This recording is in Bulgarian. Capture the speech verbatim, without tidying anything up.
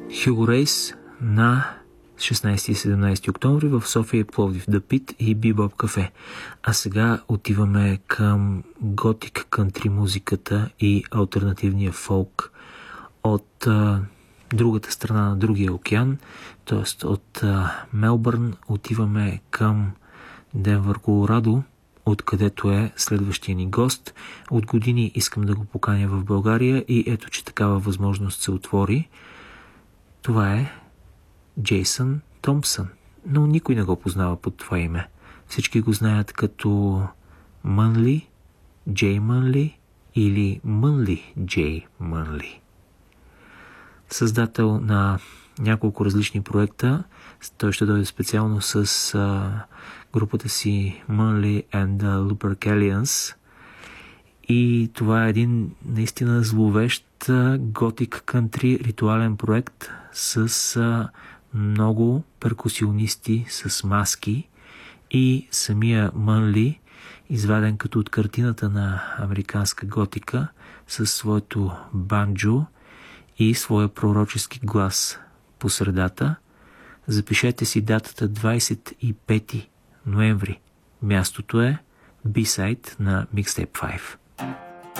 Hugo Рейс на шестнайсети и седемнайсети октомври в София и Пловдив, The Pit и Bebop Cafe. А сега отиваме към готик кантри музиката и алтернативния фолк от а, другата страна на другия океан, т.е. от а, Мелбърн отиваме към Денвър, Колорадо, откъдето е следващия ни гост. От години искам да го поканя в България и ето, че такава възможност се отвори. Това е Джейсън Томпсън, но никой не го познава под това име. Всички го знаят като Мънли, Джей Мънли или Мънли Джей Мънли. Създател на няколко различни проекта, той ще дойде специално с а, групата си Мънли and the Lupercalians. И това е един наистина зловещ готик кантри ритуален проект с а, много перкусионисти с маски и самия Мънли, изваден като от картината на американска готика, със своето банджо и своя пророчески глас по средата. Запишете си датата двайсет и пети ноември. Мястото е B-сайд на Mixtape пет.